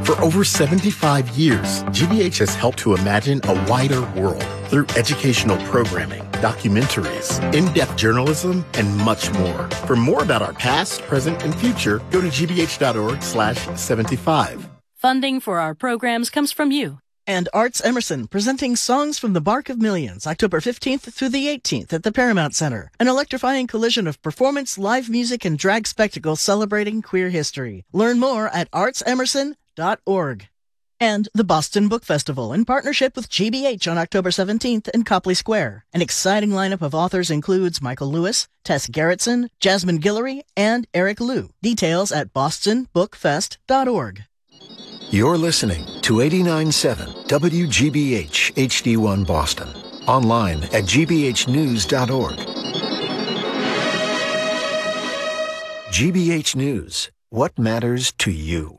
For over 75 years, GBH has helped to imagine a wider world through educational programming, documentaries, in-depth journalism, and much more. For more about our past, present, and future, go to gbh.org/75. Funding for our programs comes from you. And Arts Emerson, presenting Songs from the Bark of Millions, October 15th through the 18th at the Paramount Center. An electrifying collision of performance, live music, and drag spectacle celebrating queer history. Learn more at artsemerson.org. And the Boston Book Festival, in partnership with GBH on October 17th in Copley Square. An exciting lineup of authors includes Michael Lewis, Tess Gerritsen, Jasmine Guillory, and Eric Liu. Details at bostonbookfest.org. You're listening to 89.7 WGBH HD1 Boston. Online at gbhnews.org. GBH News. What matters to you?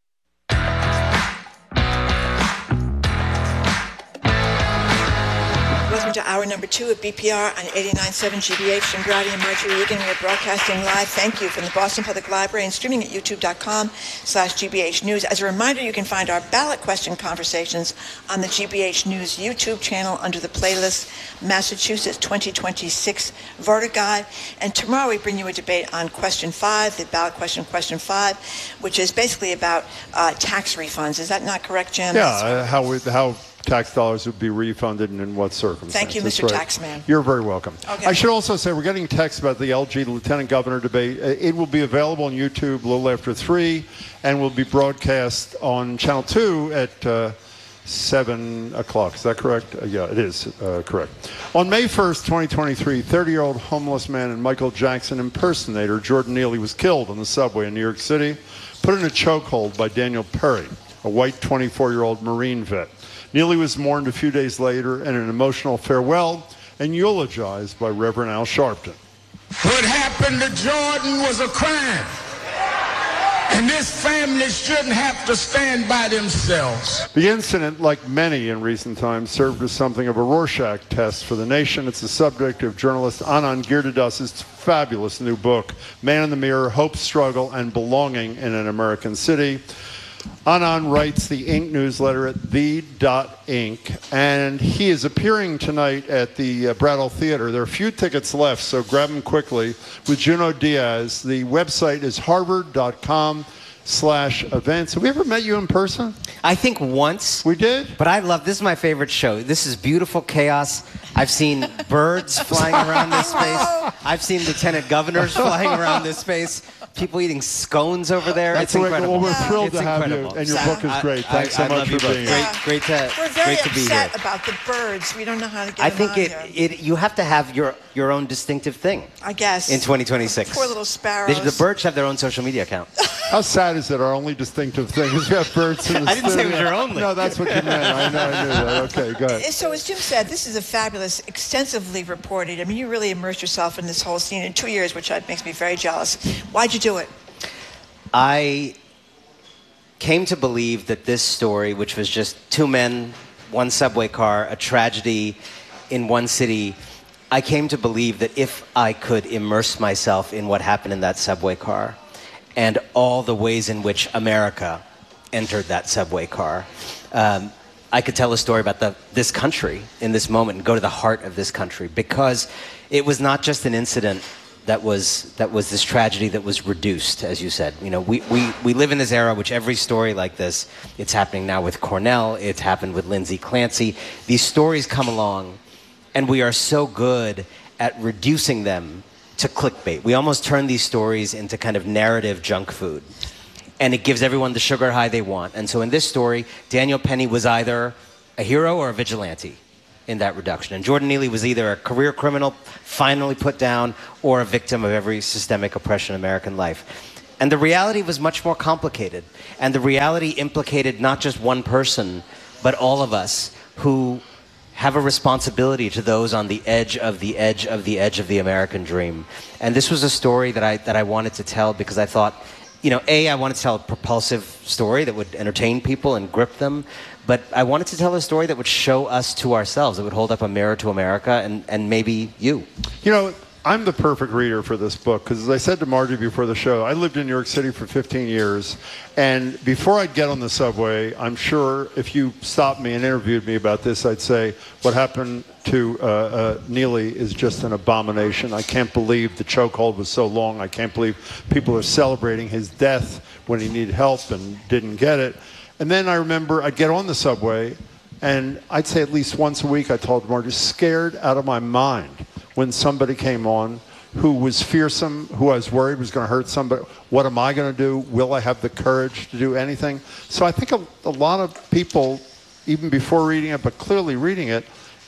Welcome to hour number 2 of BPR on 89.7 GBH. Andrade and Marjorie Regan. We are broadcasting live. Thank you from the Boston Public Library and streaming at youtube.com/GBH News. As a reminder, you can find our ballot question conversations on the GBH News YouTube channel under the playlist Massachusetts 2026 Voter Guide. And tomorrow we bring you a debate on question 5, the ballot question 5, which is basically about tax refunds. Is that not correct, Jim? Yeah, how tax dollars would be refunded and in what circumstances. Thank you, Mr. Taxman. You're very welcome. Okay. I should also say we're getting texts about the LG Lieutenant Governor debate. It will be available on YouTube a little after 3 and will be broadcast on Channel 2 at 7 o'clock. Is that correct? Yeah, it is correct. On May 1st, 2023, 30-year-old homeless man and Michael Jackson impersonator Jordan Neely was killed on the subway in New York City, put in a chokehold by Daniel Perry, a white 24-year-old Marine vet. Neely was mourned a few days later in an emotional farewell and eulogized by Reverend Al Sharpton. What happened to Jordan was a crime. And this family shouldn't have to stand by themselves. The incident, like many in recent times, served as something of a Rorschach test for the nation. It's the subject of journalist Anand Giridharadas' fabulous new book, Man in the Mirror, Hope, Struggle, and Belonging in an American City. Anand writes the Ink newsletter at the.ink, and he is appearing tonight at the Brattle Theater. There are a few tickets left, so grab them quickly, with Junot Diaz. The website is harvard.com/events. Have we ever met you in person? I think once. We did? But I love, this is my favorite show. This is beautiful chaos. I've seen birds flying around this space. I've seen lieutenant governors flying around this space. People eating scones over there. That's it's incredible. Well, we're thrilled to have incredible. you, and your book is great. Thanks so much for being here. Great to We're very great to be upset here. about the birds. We don't know how to get I them think on here. you have to have your own distinctive thing. I guess. In 2026. Poor little sparrows. The birds should have their own social media account. How sad is it? Our only distinctive thing is we have birds in the I didn't say it was your only. No, that's what you meant. I knew that. Okay, go ahead. So as Jim said, this is a fabulous, extensively reported. I mean, you really immersed yourself in this whole scene in 2 years, which makes me very jealous. Why'd you do it? I came to believe that this story, which was just 2 men, 1 subway car, a tragedy in 1 city, I came to believe that if I could immerse myself in what happened in that subway car and all the ways in which America entered that subway car, I could tell a story about this country in this moment and go to the heart of this country, because it was not just an incident that was this tragedy that was reduced, as you said. You know, we live in this era which every story like this, it's happening now with Cornell, it's happened with Lindsay Clancy. These stories come along, and we are so good at reducing them to clickbait. We almost turn these stories into kind of narrative junk food. And it gives everyone the sugar high they want. And so in this story, Daniel Penny was either a hero or a vigilante in that reduction. And Jordan Neely was either a career criminal finally put down or a victim of every systemic oppression in American life. And the reality was much more complicated. And the reality implicated not just one person, but all of us who have a responsibility to those on the edge of the edge of the edge of the American dream. And this was a story that I wanted to tell because I thought, you know, I wanted to tell a propulsive story that would entertain people and grip them, but I wanted to tell a story that would show us to ourselves, that would hold up a mirror to America and maybe you. You know, I'm the perfect reader for this book because, as I said to Margie before the show, I lived in New York City for 15 years, and before I'd get on the subway, I'm sure if you stopped me and interviewed me about this, I'd say what happened to Neely is just an abomination. I can't believe the chokehold was so long. I can't believe people are celebrating his death when he needed help and didn't get it. And then I remember I'd get on the subway, and I'd say at least once a week I told Margie, scared out of my mind when somebody came on who was fearsome, who I was worried was going to hurt somebody. What am I going to do? Will I have the courage to do anything? So I think a lot of people, even before reading it, but clearly reading it,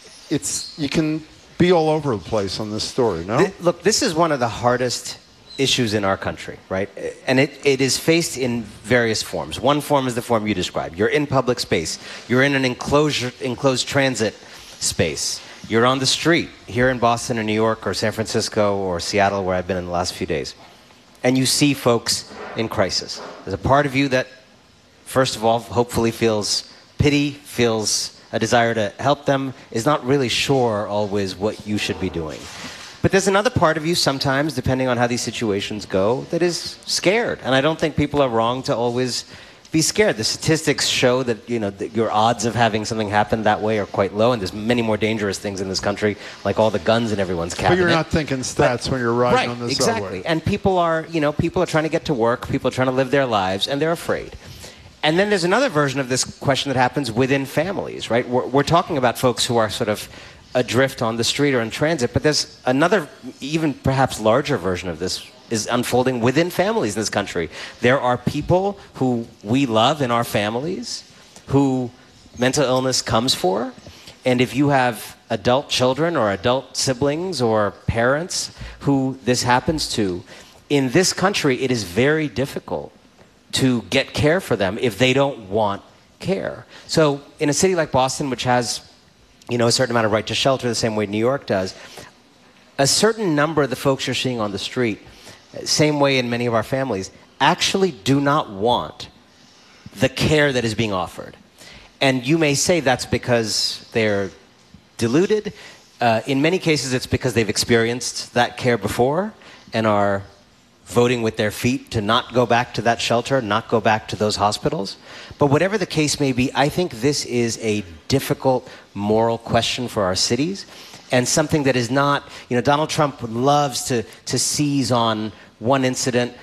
you can be all over the place on this story, no? Look, this is one of the hardest issues in our country, right? And it is faced in various forms. One form is the form you described. You're in public space. You're in an enclosed transit space. You're on the street here in Boston or New York or San Francisco or Seattle, where I've been in the last few days, and you see folks in crisis. There's a part of you that, first of all, hopefully feels pity, feels a desire to help them, is not really sure always what you should be doing. But there's another part of you sometimes, depending on how these situations go, that is scared. And I don't think people are wrong to always be scared. The statistics show that, that your odds of having something happen that way are quite low, and there's many more dangerous things in this country, like all the guns in everyone's cabinet. But you're not thinking stats when you're riding on the subway. Exactly. And people are trying to get to work, people are trying to live their lives, and they're afraid. And then there's another version of this question that happens within families, right? We're talking about folks who are sort of adrift on the street or in transit, but there's another, even perhaps larger version of this is unfolding within families in this country. There are people who we love in our families who mental illness comes for, and if you have adult children or adult siblings or parents who this happens to, in this country it is very difficult to get care for them if they don't want care. So in a city like Boston, which has a certain amount of right to shelter, the same way New York does, a certain number of the folks you're seeing on the street, same way in many of our families, actually do not want the care that is being offered. And you may say that's because they're deluded. In many cases, it's because they've experienced that care before and are voting with their feet to not go back to that shelter, not go back to those hospitals. But whatever the case may be, I think this is a difficult moral question for our cities, and something that is not, Donald Trump loves to seize on one incident,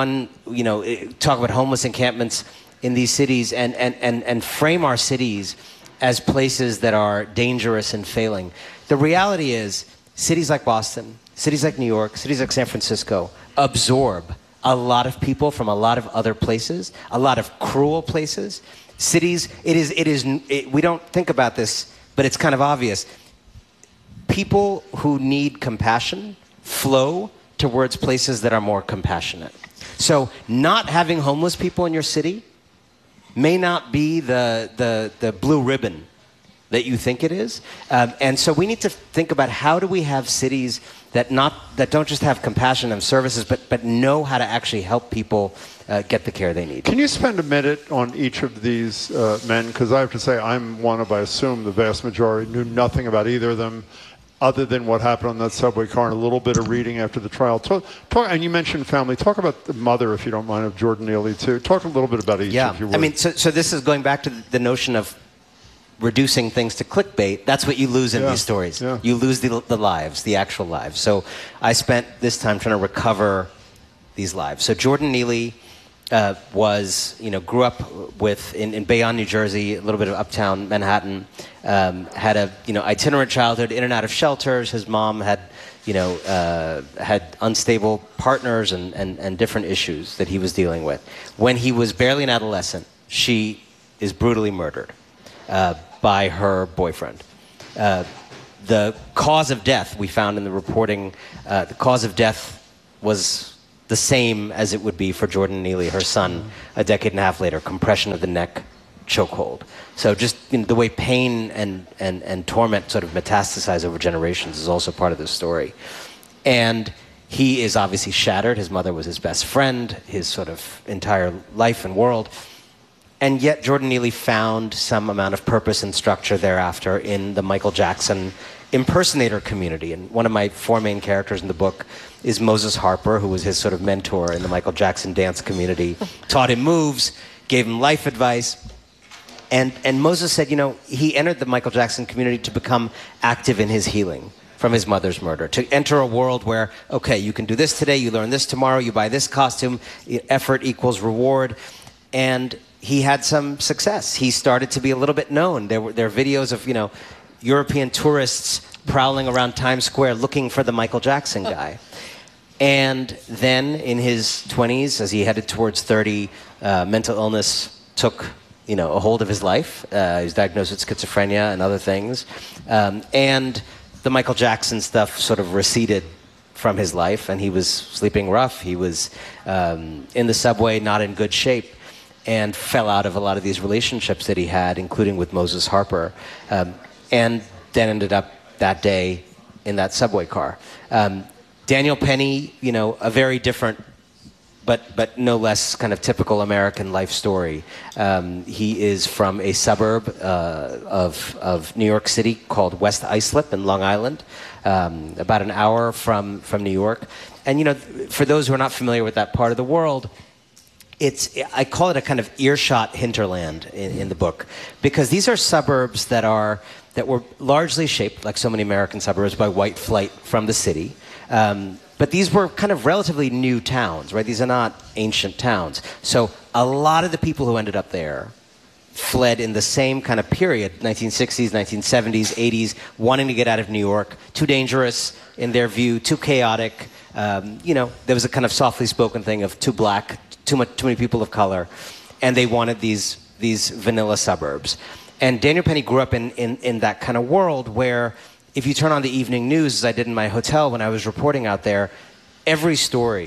talk about homeless encampments in these cities and frame our cities as places that are dangerous and failing. The reality is, cities like Boston, cities like New York, cities like San Francisco absorb a lot of people from a lot of other places, a lot of cruel places. Cities, we don't think about this, but it's kind of obvious. People who need compassion flow towards places that are more compassionate. So not having homeless people in your city may not be the blue ribbon that you think it is. And so we need to think about how do we have cities that don't just have compassion and services, but know how to actually help people get the care they need. Can you spend a minute on each of these men? Because I have to say, I'm one of, I assume, the vast majority knew nothing about either of them, other than what happened on that subway car and a little bit of reading after the trial. And you mentioned family. Talk about the mother, if you don't mind, of Jordan Neely, too. Talk a little bit about each, if you would. I mean, so this is going back to the notion of reducing things to clickbait. That's what you lose in these stories. Yeah. You lose the lives, the actual lives. So I spent this time trying to recover these lives. So Jordan Neely grew up in Bayonne, New Jersey, a little bit of uptown Manhattan, had a itinerant childhood, in and out of shelters. His mom had unstable partners and different issues that he was dealing with. When he was barely an adolescent, she is brutally murdered by her boyfriend. The cause of death, we found in the reporting, the cause of death was the same as it would be for Jordan Neely, her son, a decade and a half later: compression of the neck, chokehold. So just the way pain and torment sort of metastasize over generations is also part of this story. And he is obviously shattered. His mother was his best friend, his sort of entire life and world. And yet Jordan Neely found some amount of purpose and structure thereafter in the Michael Jackson impersonator community. And one of my four main characters in the book is Moses Harper, who was his sort of mentor in the Michael Jackson dance community, taught him moves, gave him life advice. And Moses said, you know, he entered the Michael Jackson community to become active in his healing from his mother's murder, to enter a world where, okay, you can do this today, you learn this tomorrow, you buy this costume, effort equals reward. And he had some success. He started to be a little bit known. There are videos of, you know, European tourists prowling around Times Square looking for the Michael Jackson guy. And then in his 20s, as he headed towards 30, mental illness took, you know, a hold of his life. He was diagnosed with schizophrenia and other things. And the Michael Jackson stuff sort of receded from his life, and he was sleeping rough. He was in the subway, not in good shape, and fell out of a lot of these relationships that he had, including with Moses Harper, and then ended up that day in that subway car. Daniel Penny, you know, a very different but no less kind of typical American life story. He is from a suburb of New York City called West Islip in Long Island, about an hour from New York. And, you know, for those who are not familiar with that part of the world, I call it a kind of earshot hinterland in the book, because these are suburbs that were largely shaped, like so many American suburbs, by white flight from the city. But these were kind of relatively new towns, right? These are not ancient towns. So a lot of the people who ended up there fled in the same kind of period, 1960s, 1970s, 80s, wanting to get out of New York, too dangerous in their view, too chaotic. You know, there was a kind of softly spoken thing of too black, too many people of color, and they wanted these vanilla suburbs. And Daniel Penny grew up in that kind of world where, if you turn on the evening news, as I did in my hotel when I was reporting out there, every story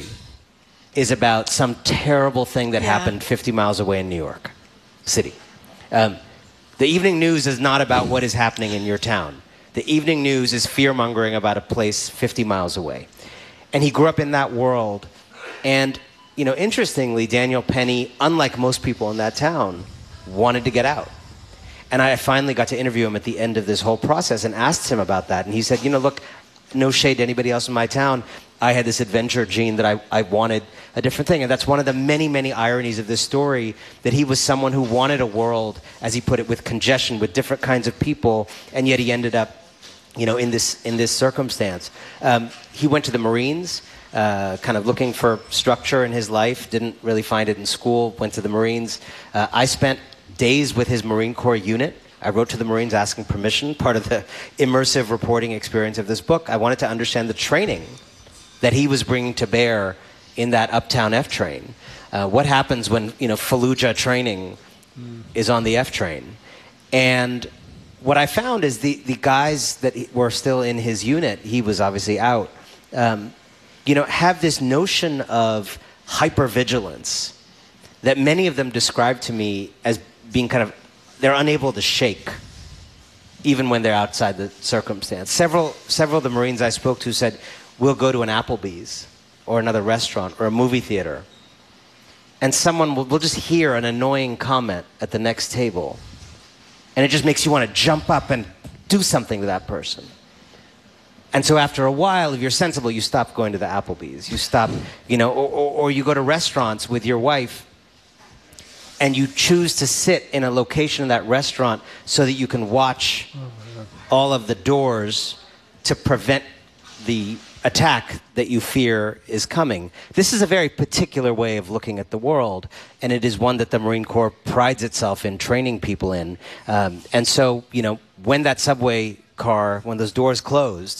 is about some terrible thing that happened 50 miles away in New York City. The evening news is not about what is happening in your town. The evening news is fear-mongering about a place 50 miles away. And he grew up in that world. And, you know, interestingly, Daniel Penny, unlike most people in that town, wanted to get out. And I finally got to interview him at the end of this whole process and asked him about that. And he said, you know, look, no shade to anybody else in my town. I had this adventure gene that I wanted a different thing. And that's one of the many, many ironies of this story, that he was someone who wanted a world, as he put it, with congestion, with different kinds of people, and yet he ended up, you know, in this circumstance. He went to the Marines, kind of looking for structure in his life, didn't really find it in school, went to the Marines. I spent days with his Marine Corps unit. I wrote to the Marines asking permission, part of the immersive reporting experience of this book. I wanted to understand the training that he was bringing to bear in that Uptown F train. What happens when, you know, Fallujah training is on the F train? And what I found is the guys that were still in his unit, he was obviously out, you know, have this notion of hypervigilance that many of them describe to me as being kind of, they're unable to shake even when they're outside the circumstance. Several of the Marines I spoke to said, we'll go to an Applebee's or another restaurant or a movie theater, and someone will just hear an annoying comment at the next table, and it just makes you want to jump up and do something to that person. And so after a while, if you're sensible, you stop going to the Applebee's. You stop, you know, or you go to restaurants with your wife, and you choose to sit in a location in that restaurant so that you can watch all of the doors to prevent the attack that you fear is coming. This is a very particular way of looking at the world, and it is one that the Marine Corps prides itself in training people in. And so, you know, when that subway car, when those doors closed,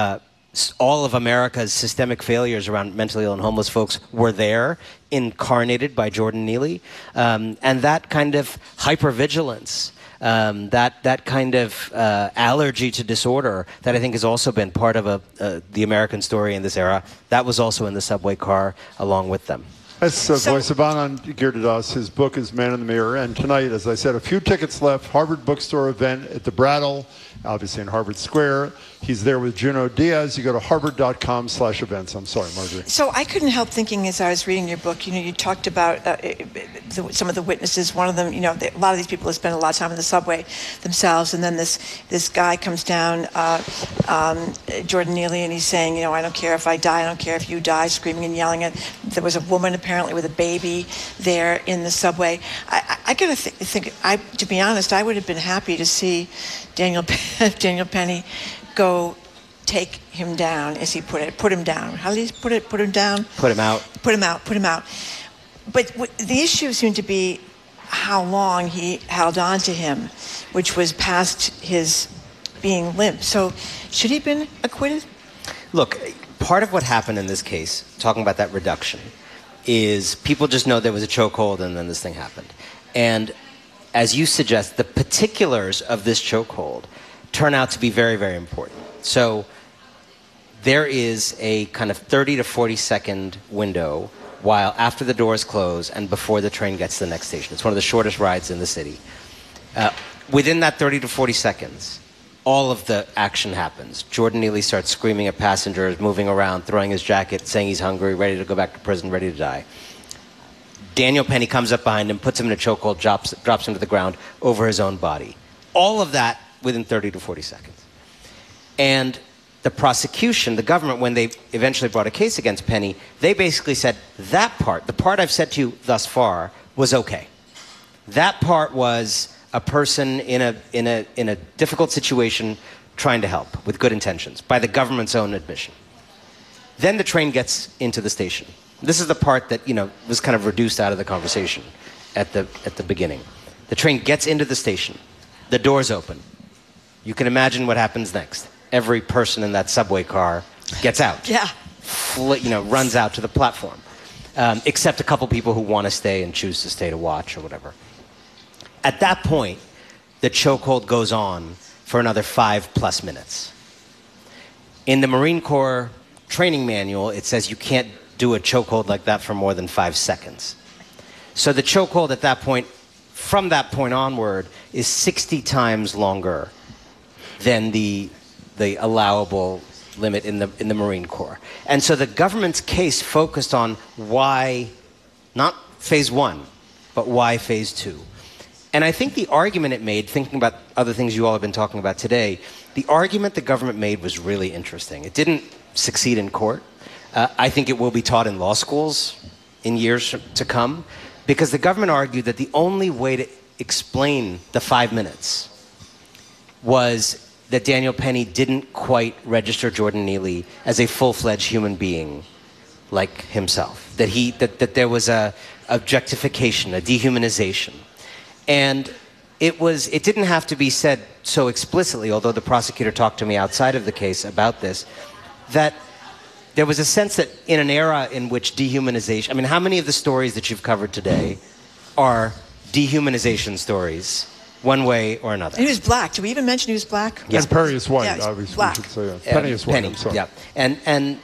all of America's systemic failures around mentally ill and homeless folks were there, incarnated by Jordan Neely. And that kind of hypervigilance, that kind of allergy to disorder that I think has also been part of the American story in this era, that was also in the subway car along with them. That's voice of Anand Girdadas. His book is Man in the Mirror. And tonight, as I said, a few tickets left. Harvard Bookstore event at the Brattle obviously in Harvard Square. He's there with Junot Diaz. You go to harvard.com/events. I'm sorry, Marjorie. So I couldn't help thinking as I was reading your book, you talked about some of the witnesses. One of them, a lot of these people have spent a lot of time in the subway themselves, and then this guy comes down, Jordan Neely, and he's saying, I don't care if I die, I don't care if you die, screaming and yelling at. There was a woman apparently with a baby there in the subway. I gotta think. To be honest, I would have been happy to see Daniel Penny go take him down, as he put it. Put him down. How did he put it? Put him down? Put him out. Put him out. Put him out. But the issue seemed to be how long he held on to him, which was past his being limp. So should he have been acquitted? Look, part of what happened in this case, talking about that reduction, is people just know there was a chokehold and then this thing happened. And as you suggest, the particulars of this chokehold turn out to be very, very important. So there is a kind of 30 to 40 second window while after the doors close and before the train gets to the next station. It's one of the shortest rides in the city. Within that 30 to 40 seconds, all of the action happens. Jordan Neely starts screaming at passengers, moving around, throwing his jacket, saying he's hungry, ready to go back to prison, ready to die. Daniel Penny comes up behind him, puts him in a chokehold, drops him to the ground over his own body. All of that within 30 to 40 seconds. And the prosecution, the government, when they eventually brought a case against Penny, they basically said that part, the part I've said to you thus far, was okay. That part was a person in a difficult situation trying to help with good intentions, by the government's own admission. Then the train gets into the station. This is the part that, was kind of reduced out of the conversation at the beginning. The train gets into the station. The doors open. You can imagine what happens next. Every person in that subway car gets out. Yeah. Runs out to the platform. Except a couple people who want to stay and choose to stay to watch or whatever. At that point, the chokehold goes on for another 5+ minutes. In the Marine Corps training manual, it says you can't do a chokehold like that for more than 5 seconds. So the chokehold at that point, from that point onward, is 60 times longer than the allowable limit in the Marine Corps. And so the government's case focused on why, not phase 1, but why phase 2. And I think the argument it made, thinking about other things you all have been talking about today, the argument the government made was really interesting. It didn't succeed in court. I think it will be taught in law schools in years to come, because the government argued that the only way to explain the 5 minutes was that Daniel Penny didn't quite register Jordan Neely as a full-fledged human being like himself. That there was a objectification, a dehumanization. And it didn't have to be said so explicitly, although the prosecutor talked to me outside of the case about this, that there was a sense that in an era in which dehumanization, how many of the stories that you've covered today are dehumanization stories, one way or another? And he was black. Did we even mention he was black? Yes. And Penny is white, yeah, obviously. Black. We should say. Penny is white, I'm sorry. Yeah. And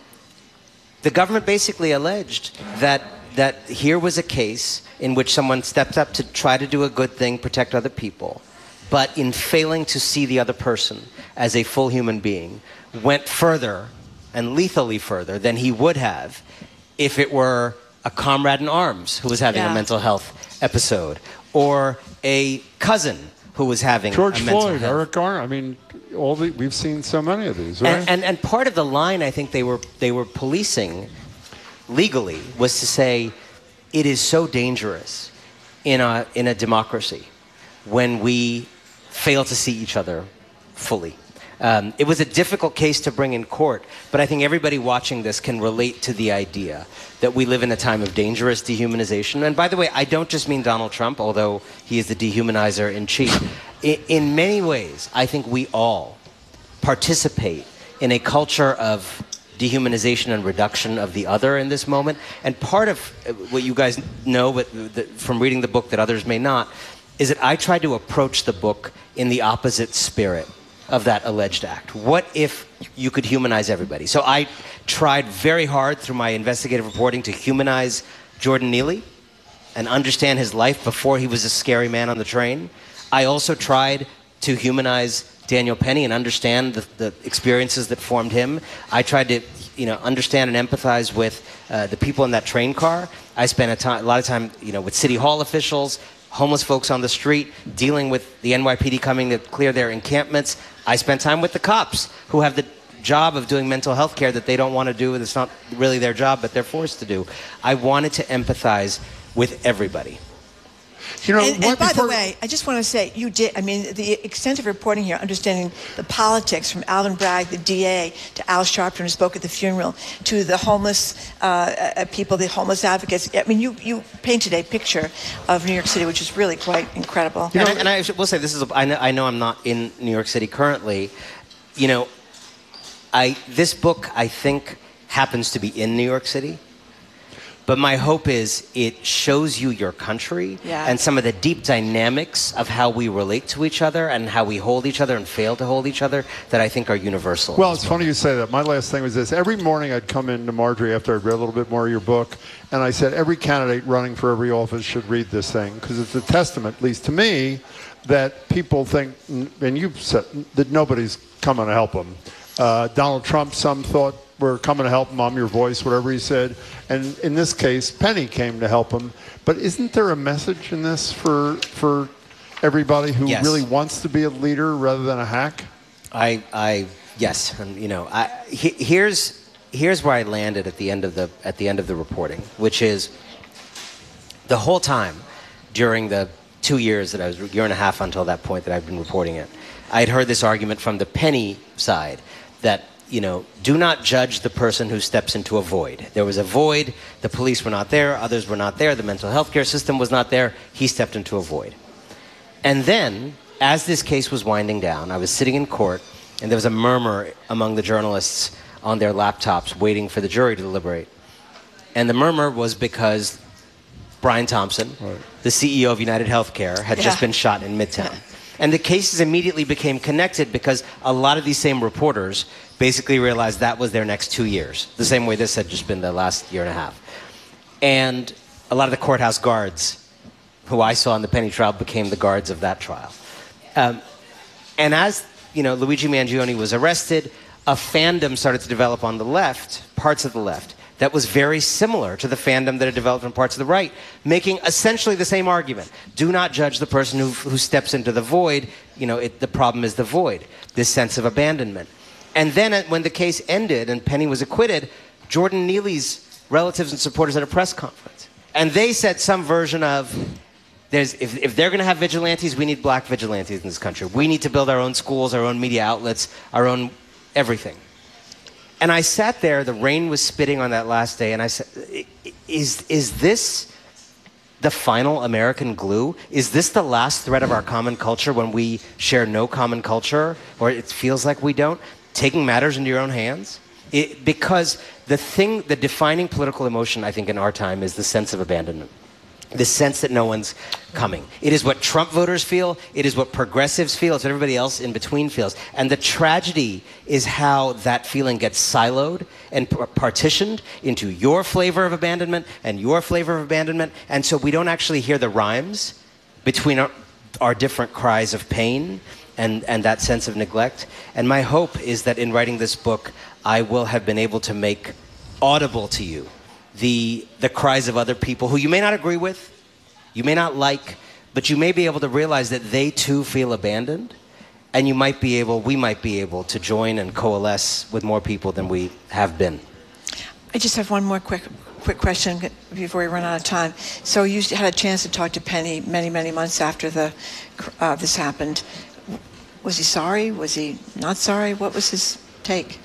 the government basically alleged that here was a case in which someone stepped up to try to do a good thing, protect other people, but in failing to see the other person as a full human being, went further and lethally further than he would have if it were a comrade in arms who was having a mental health episode, or a cousin who was having George a mental Floyd, health. Eric Garner. We've seen so many of these, right? And part of the line I think they were policing legally was to say it is so dangerous in a democracy when we fail to see each other fully. It was a difficult case to bring in court, but I think everybody watching this can relate to the idea that we live in a time of dangerous dehumanization. And by the way, I don't just mean Donald Trump, although he is the dehumanizer in chief. In many ways, I think we all participate in a culture of dehumanization and reduction of the other in this moment. And part of what you guys know from reading the book that others may not, is that I tried to approach the book in the opposite spirit of that alleged act. What if you could humanize everybody? So I tried very hard through my investigative reporting to humanize Jordan Neely and understand his life before he was a scary man on the train. I also tried to humanize Daniel Penny and understand the experiences that formed him. I tried to, understand and empathize with the people in that train car. I spent a lot of time, with city hall officials, homeless folks on the street, dealing with the NYPD coming to clear their encampments. I spent time with the cops who have the job of doing mental health care that they don't want to do, and it's not really their job, but they're forced to do. I wanted to empathize with everybody. And by the way, I just want to say, you did, the extensive reporting here, understanding the politics from Alvin Bragg, the DA, to Al Sharpton, who spoke at the funeral, to the homeless people, the homeless advocates. You painted a picture of New York City, which is really quite incredible. And I will say, I know I'm not in New York City currently. This book, I think, happens to be in New York City. But my hope is it shows you your country and some of the deep dynamics of how we relate to each other and how we hold each other and fail to hold each other that I think are universal. Well, it's funny you say that. My last thing was this. Every morning I'd come in to Marjorie after I'd read a little bit more of your book, and I said every candidate running for every office should read this thing because it's a testament, at least to me, that people think, and you've said, that nobody's coming to help them. Donald Trump, some thought, we're coming to help him, I'm your voice, whatever he said. And in this case, Penny came to help him. But isn't there a message in this for everybody who really wants to be a leader rather than a hack? Yes. And, here's where I landed at the end of the reporting, which is the whole time during the 2 years that I was, year and a half until that point that I've been reporting it, I had heard this argument from the Penny side that, do not judge the person who steps into a void. There was a void, the police were not there, others were not there, the mental health care system was not there, he stepped into a void. And then, as this case was winding down, I was sitting in court, and there was a murmur among the journalists on their laptops waiting for the jury to deliberate. And the murmur was because Brian Thompson, the CEO of United Healthcare, had just been shot in Midtown. And the cases immediately became connected because a lot of these same reporters basically realized that was their next 2 years, the same way this had just been the last year and a half. And a lot of the courthouse guards who I saw in the Penny trial became the guards of that trial. And as Luigi Mangione was arrested, a fandom started to develop on the left, parts of the left, that was very similar to the fandom that had developed in parts of the right, making essentially the same argument. Do not judge the person who steps into the void. The problem is the void, this sense of abandonment. And then when the case ended and Penny was acquitted, Jordan Neely's relatives and supporters had a press conference. And they said some version of, if they're going to have vigilantes, we need black vigilantes in this country. We need to build our own schools, our own media outlets, our own everything. And I sat there, the rain was spitting on that last day, and I said, is this the final American glue? Is this the last thread of our common culture when we share no common culture, or it feels like we don't? Taking matters into your own hands? Because the defining political emotion, I think, in our time is the sense of abandonment. The sense that no one's coming. It is what Trump voters feel. It is what progressives feel. It's what everybody else in between feels. And the tragedy is how that feeling gets siloed and partitioned into your flavor of abandonment and your flavor of abandonment. And so we don't actually hear the rhymes between our different cries of pain and that sense of neglect. And my hope is that in writing this book, I will have been able to make audible to you the cries of other people who you may not agree with, you may not like, but you may be able to realize that they too feel abandoned, and we might be able to join and coalesce with more people than we have been. I just have one more quick question before we run out of time. So you had a chance to talk to Penny many, many months after this happened. Was he sorry? Was he not sorry? What was his take?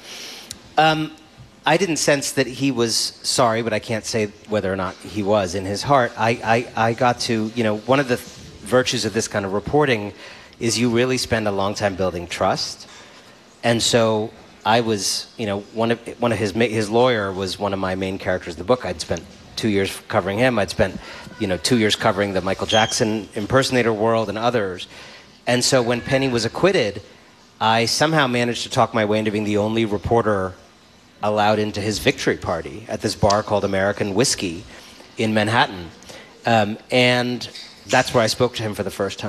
I didn't sense that he was sorry, but I can't say whether or not he was in his heart. I got to, one of the virtues of this kind of reporting is you really spend a long time building trust. And so I was, one of his lawyer was one of my main characters in the book. I'd spent 2 years covering him. I'd spent, 2 years covering the Michael Jackson impersonator world and others. And so when Penny was acquitted, I somehow managed to talk my way into being the only reporter allowed into his victory party at this bar called American Whiskey in Manhattan. And that's where I spoke to him for the first time.